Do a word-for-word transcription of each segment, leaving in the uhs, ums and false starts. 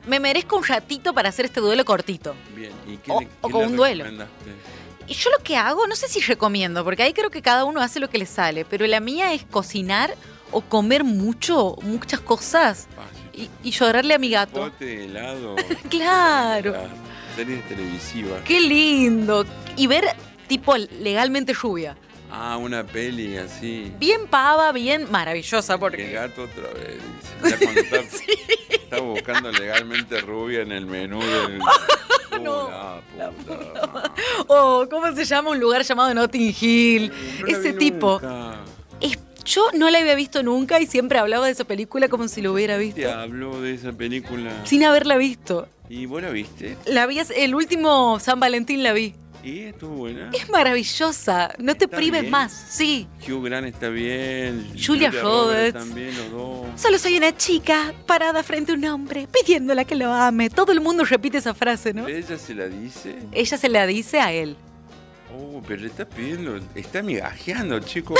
me merezco un ratito para hacer este duelo cortito. Bien, ¿y qué O- le, o qué con le un duelo. recomendaste? Y yo lo que hago, no sé si recomiendo, porque ahí creo que cada uno hace lo que le sale, pero la mía es cocinar o comer mucho, muchas cosas Ah, sí. y, y llorarle a mi gato. Pote de helado. Claro, Las series televisivas. qué lindo. Y ver tipo Legalmente Rubia. Ah, una peli así. Bien pava, bien maravillosa, El porque... gato otra vez. Dice. Ya cuando está, está buscando legalmente rubia en el menú del... Uh, No, la puta madre. O, ¿cómo se llama? Un lugar llamado Notting Hill. No la Ese vi tipo. nunca. Es- yo no la había visto nunca y siempre hablaba de esa película como si lo hubiera visto. Te habló de esa película. Sin haberla visto. ¿Y vos la viste? La vi, hace- el último San Valentín la vi. ¿Y estuvo buena? Es maravillosa. No te Está prives bien. más. Sí. Hugh Grant está bien. Julia Roberts. También, los dos. Solo soy una chica parada frente a un hombre pidiéndola que lo ame. Todo el mundo repite esa frase, ¿no? Ella se la dice. Ella se la dice a él. Oh, pero le está pidiendo. Está migajeando, chico.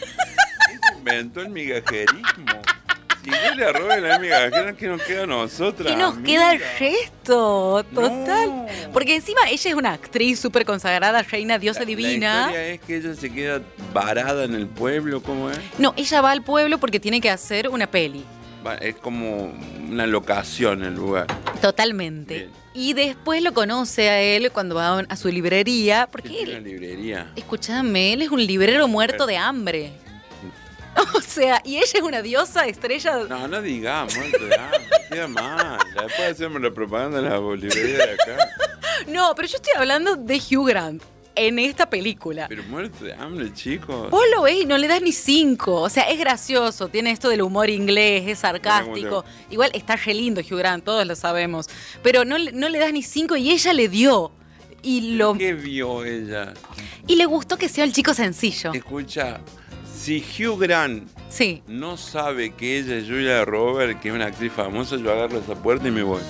Ella inventó el migajerismo. Si Julia Roberts la migajera, ¿qué nos queda a nosotras? ¿Qué nos amiga? queda el resto? Total. No. Porque encima ella es una actriz súper consagrada, reina, diosa La- divina. La historia es que ella se queda varada en el pueblo, ¿cómo es? No, ella va al pueblo porque tiene que hacer una peli. Va- Es como una locación el lugar. Totalmente. Bien. Y después lo conoce a él cuando va a su librería. Porque Es una él, librería. escúchame, él es un librero muerto de hambre. O sea, y ella es una diosa estrella. No, no digamos, no te da, queda mal. Después hacemos la propaganda en la librería de acá. No, pero yo estoy hablando de Hugh Grant en esta película. Pero muerto de hambre, chicos. Vos lo ves y no le das ni cinco. O sea, es gracioso, tiene esto del humor inglés, es sarcástico. Igual está re lindo Hugh Grant, todos lo sabemos. Pero no, le- no le das ni cinco y ella le dio. Y, lo, ¿Qué vio ella? y le gustó que sea el chico sencillo. Escucha, si Hugh Grant Sí. no sabe que ella es Julia Roberts, que es una actriz famosa, yo agarro esa puerta y me voy.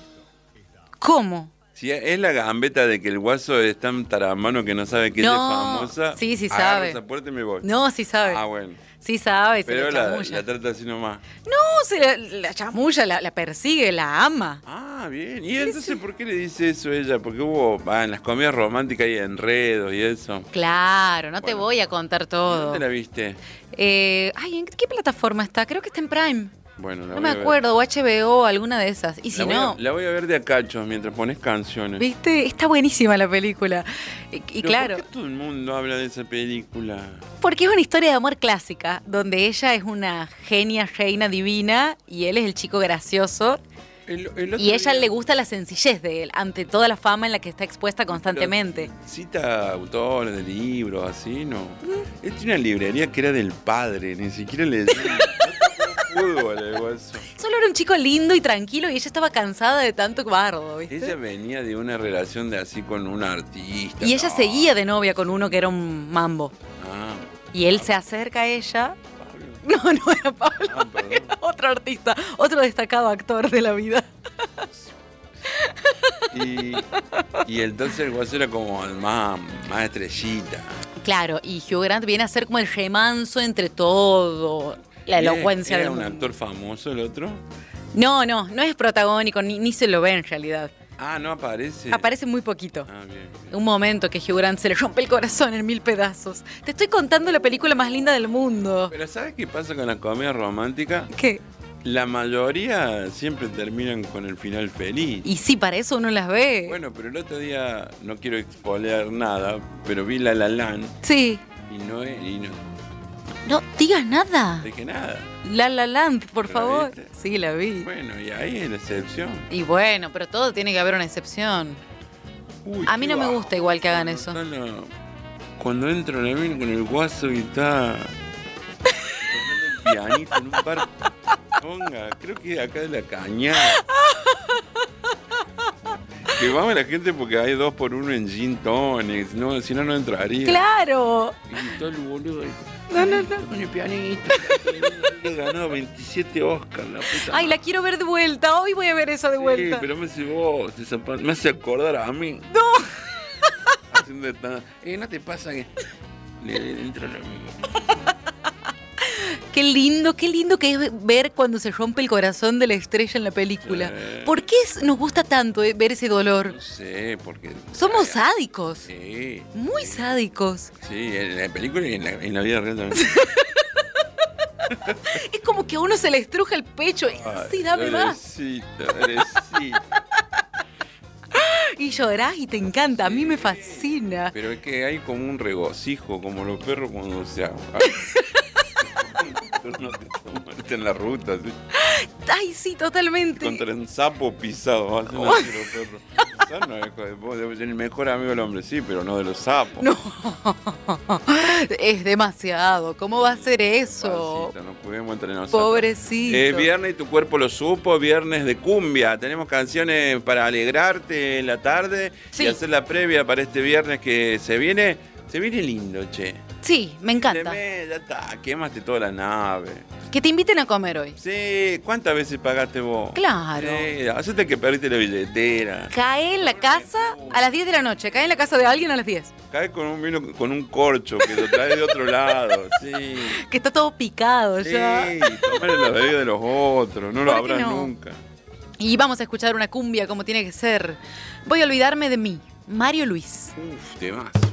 ¿Cómo? Si es la gambeta de que el guaso es tan taramano que no sabe que ella es No, famosa, sí, sí agarro sabe. esa puerta y me voy. No, sí sabe. Ah, bueno. Sí sabe, se Pero la la, chamulla. la trata así nomás. No, se la, la chamulla, la, la persigue, la ama. Ah, bien. ¿Y entonces por qué le dice eso ella? Porque hubo, ah, en las comedias románticas hay enredos y eso. Claro, no te Bueno. voy a contar todo. ¿Dónde la viste? Eh, ay, ¿en qué plataforma está? Creo que está en Prime. Bueno, la No voy me a ver. acuerdo, o H B O, alguna de esas. Y si La voy a- no, La voy a ver de a cachos mientras pones canciones. ¿viste? Está buenísima la película. Y, y Pero claro, ¿por qué todo el mundo habla de esa película? porque es una historia de amor clásica, donde ella es una genia, reina divina, y él es el chico gracioso. El- el otro Y a ella día- le gusta la sencillez de él, ante toda la fama en la que está expuesta constantemente. Pero Cita autores de libros, así, ¿no? Él tiene una librería que era del padre, ni siquiera le decía fútbol, el guaso. Solo era un chico lindo y tranquilo y ella estaba cansada de tanto bardo, ¿viste? Ella venía de una relación de así con un artista. Y ella no. seguía de novia con uno que era un mambo. Ah, Y él se acerca a ella. Pablo. No, no era Pablo, Ah, perdón. era otro artista, otro destacado actor de la vida. Y, y entonces el guaso era como el más, más estrellita. Claro, y Hugh Grant viene a ser como el remanso entre todo, la ¿Y elocuencia ¿Era del un mundo. actor famoso el otro? No, no, no es protagónico, ni, ni se lo ve en realidad. Ah, no aparece. Aparece muy poquito. Ah, bien, bien. Un momento que Hugh Grant se le rompe el corazón en mil pedazos. Te estoy contando la película más linda del mundo. Pero ¿sabes qué pasa con las comedias románticas? ¿Qué? La mayoría siempre terminan con el final feliz. Y sí, para eso uno las ve. Bueno, pero el otro día, no quiero exponer nada, pero vi La La Land Sí. y no, y no No digas nada. dije nada. La La Land, por ¿La favor. viste? Sí, la vi. Bueno, y ahí es la excepción. Y bueno, pero todo tiene que haber una excepción. Uy, A mí qué no me bajo. gusta igual que hagan eso. No, no. Cuando entro en la mina con el guaso y está tocando el pianito en un bar, ponga, creo que acá de la cañada. Que vamos la gente porque hay dos por uno en gin tonic, no, si no, no entraría. ¡Claro! Y todo el boludo ahí. No, no, no. Con el pianito. He ganado veintisiete Oscars, la puta. Ay, la quiero ver de vuelta. Hoy voy a ver eso de Sí, vuelta. pero me hace vos, te zapa- me hace acordar a mí. No. Haciendo esta- Eh, ¿no te pasa que le, le entra la Qué lindo, qué lindo que es ver cuando se rompe el corazón de la estrella en la película. Sí. ¿Por qué es- nos gusta tanto eh, ver ese dolor? No sé, porque... Somos sádicos. Sí, Muy sádicos. sí, en la película y en la, en la vida real también. Es como que a uno se le estruja el pecho. Ay, Sí, dame más. Florecita, Florecita. Y llorás y te encanta. A mí me fascina. Pero es que hay como un regocijo, como los perros cuando se ahogan. No te muerte en la ruta, así. Ay, sí, totalmente. Contra un sapo pisado. Así no así los perros. O sea, no es, vos debes ser el mejor amigo del hombre, sí, pero no de los sapos. No. Es demasiado. ¿Cómo va a ser eso? Pasita, no podemos entrenar nosotros. Pobrecito. Es viernes y tu cuerpo lo supo, viernes de cumbia. Tenemos canciones para alegrarte en la tarde Sí. y hacer la previa para este viernes que se viene. Se viene lindo, che. Sí, me encanta. Tremendo, ya está, quemaste toda la nave. Que te inviten a comer hoy. Sí, ¿cuántas veces pagaste vos? Claro. Sí, hacete que perdiste la billetera. Cae en la casa a las diez de la noche. Cae en la casa de alguien a las diez. Cae con un vino con un corcho que lo trae de otro lado. Sí. Que está todo picado Sí, ya. tomar la bebida de los otros, no lo ¿Por qué habrás no? nunca. Y vamos a escuchar una cumbia como tiene que ser. Voy a olvidarme de mí. Mario Luis. Uf, te vas.